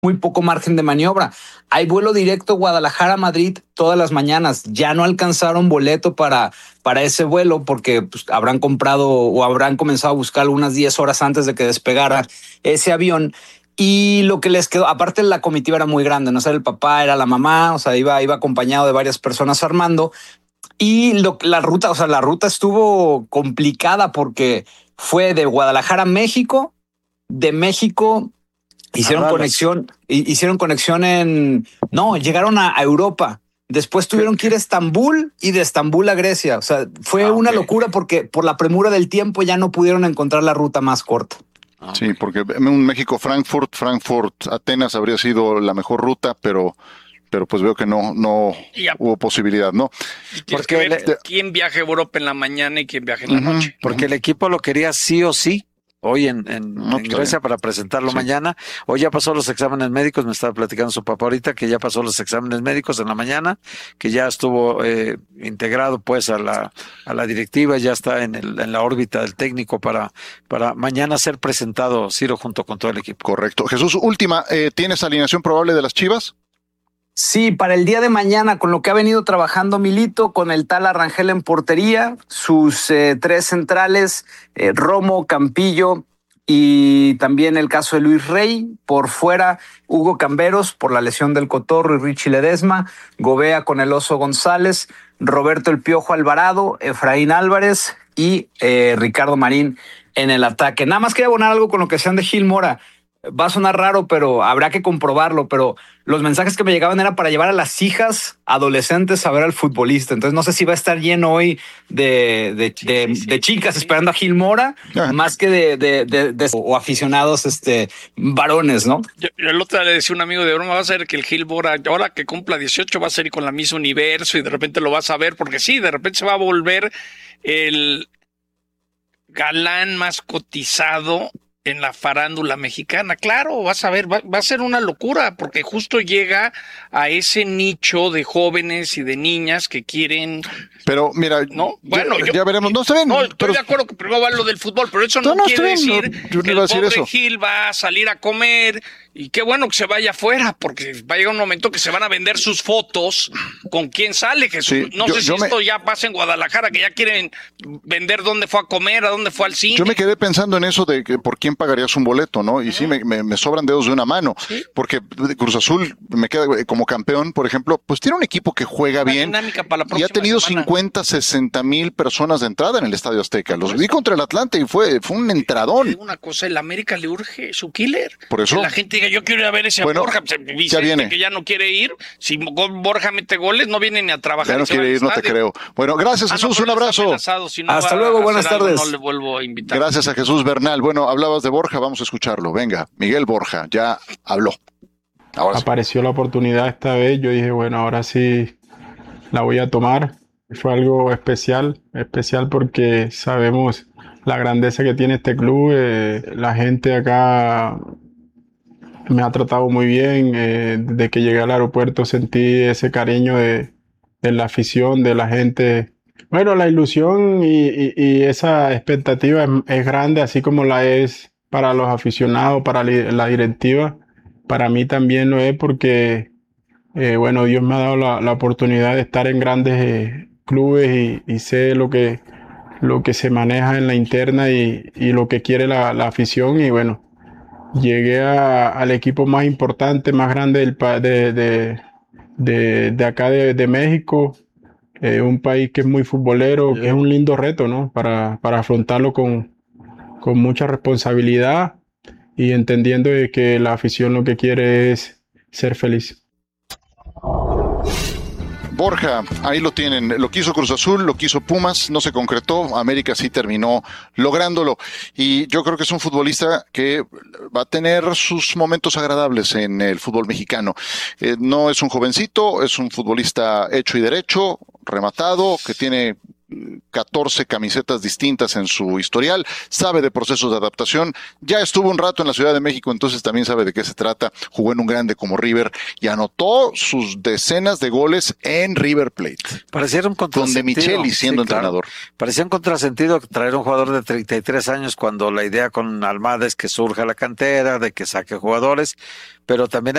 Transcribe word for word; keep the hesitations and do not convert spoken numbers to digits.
muy poco margen de maniobra. Hay vuelo directo Guadalajara-Madrid todas las mañanas. Ya no alcanzaron boleto para, para ese vuelo porque pues, habrán comprado o habrán comenzado a buscar unas diez horas antes de que despegara ese avión. Y lo que les quedó, aparte la comitiva era muy grande, no o sea, el papá, era la mamá, o sea, iba, iba acompañado de varias personas armando. Y lo, la ruta, o sea, la ruta estuvo complicada porque fue de Guadalajara a México, de México hicieron conexión, hicieron conexión en, no, llegaron a, a Europa. Después tuvieron que ir a Estambul y de Estambul a Grecia. O sea, fue ah, una okay. locura porque por la premura del tiempo ya no pudieron encontrar la ruta más corta. Ah, sí, porque un México-Frankfurt, Frankfurt-Atenas habría sido la mejor ruta, pero pero pues veo que no no ya. hubo posibilidad, ¿no? Porque que ver le, quién viaja a Europa en la mañana y quién viaja en la uh-huh, noche. Porque uh-huh. el equipo lo quería sí o sí. Hoy en, en, no, en Grecia para presentarlo sí. mañana. Hoy ya pasó los exámenes médicos, me estaba platicando su papá ahorita que ya pasó los exámenes médicos en la mañana, que ya estuvo eh, integrado pues a la a la directiva, ya está en, el, en la órbita del técnico para, para mañana ser presentado Ciro junto con todo el equipo. Correcto. Jesús, última, eh, ¿tienes alineación probable de las Chivas? Sí, para el día de mañana, con lo que ha venido trabajando Milito, con el tal Arrangel en portería, sus eh, tres centrales, eh, Romo, Campillo y también el caso de Luis Rey. Por fuera, Hugo Camberos por la lesión del Cotorro y Richie Ledesma, Gobea con el Oso González, Roberto El Piojo Alvarado, Efraín Álvarez y eh, Ricardo Marín en el ataque. Nada más quería abonar algo con lo que sean de Gil Mora. Va a sonar raro, pero habrá que comprobarlo, pero los mensajes que me llegaban era para llevar a las hijas adolescentes a ver al futbolista. Entonces no sé si va a estar lleno hoy de, de, sí, de, sí, sí, de chicas sí, esperando a Gil Mora, ah. más que de, de, de, de o aficionados este varones, ¿no? Yo, yo el otro le decía un amigo de broma, va a ser que el Gil Mora, ahora que cumpla dieciocho, va a ser con la Miss Universo y de repente lo vas a ver, porque sí, de repente se va a volver el galán más cotizado en la farándula mexicana. Claro, vas a ver, va, va a ser una locura, porque justo llega a ese nicho de jóvenes y de niñas que quieren... Pero mira, no, bueno, ya, yo, ya veremos, no se ven. No, estoy pero... de acuerdo que primero va lo del fútbol, pero eso no, no, no quiere decir no, yo que el pobre eso. Gil va a salir a comer, y qué bueno que se vaya afuera, porque va a llegar un momento que se van a vender sus fotos con quién sale, Jesús. Sí, no yo, sé si esto me... ya pasa en Guadalajara, que ya quieren vender dónde fue a comer, a dónde fue al cine. Yo me quedé pensando en eso de que por quién pagarías un boleto, ¿no? Y uh-huh. sí, me, me, me sobran dedos de una mano, ¿sí? Porque Cruz Azul me queda como campeón, por ejemplo, pues tiene un equipo que juega una bien y ha tenido semana. cincuenta, sesenta mil personas de entrada en el Estadio Azteca. Los vi contra el Atlante y fue, fue un entradón. Una cosa, el América le urge su killer. Por eso. Que la gente diga, yo quiero ir a ver ese bueno, Borja, Vicente, ya viene. Que ya no quiere ir. Si Borja mete goles, no viene ni a trabajar. Ya no quiere ir, no te creo. Bueno, gracias, ah, Jesús, no, un abrazo. Si no Hasta luego, buenas tardes. Algo, no le vuelvo a invitar. Gracias a Jesús Bernal. Bueno, hablabas de Borja, vamos a escucharlo. Venga, Miguel Borja, ya habló. Ahora apareció sí. la oportunidad esta vez, yo dije, bueno, ahora sí la voy a tomar. Fue algo especial, especial porque sabemos la grandeza que tiene este club. Eh, la gente acá me ha tratado muy bien. Eh, desde que llegué al aeropuerto sentí ese cariño de, de la afición, de la gente. Bueno, la ilusión y, y, y esa expectativa es, es grande, así como la es para los aficionados, para la directiva. Para mí también lo es porque, eh, bueno, Dios me ha dado la, la oportunidad de estar en grandes eh, clubes y, y sé lo que, lo que se maneja en la interna y, y lo que quiere la, la afición. Y bueno, llegué a, al equipo más importante, más grande del, de, de, de, de acá de, de México. Eh, un país que es muy futbolero, que es un lindo reto, ¿no? Para, para afrontarlo con, con mucha responsabilidad y entendiendo de que la afición lo que quiere es ser feliz. Borja, ahí lo tienen, lo quiso Cruz Azul, lo quiso Pumas, no se concretó, América sí terminó lográndolo y yo creo que es un futbolista que va a tener sus momentos agradables en el fútbol mexicano. Eh, no es un jovencito, es un futbolista hecho y derecho, rematado, que tiene catorce camisetas distintas en su historial, sabe de procesos de adaptación, ya estuvo un rato en la Ciudad de México, entonces también sabe de qué se trata, jugó en un grande como River y anotó sus decenas de goles en River Plate. Parecía un contrasentido. Donde Micheli siendo sí, entrenador. Claro. Parecía un contrasentido traer un jugador de treinta y tres años cuando la idea con Almada es que surja la cantera, de que saque jugadores, pero también